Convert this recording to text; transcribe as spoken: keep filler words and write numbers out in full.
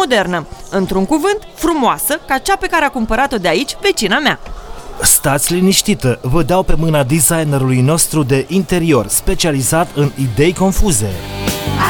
modernă. Într-un cuvânt, frumoasă, ca cea pe care a cumpărat-o de aici vecina mea. Stați liniștită, vă dau pe mâna designerului nostru de interior, specializat în idei confuze.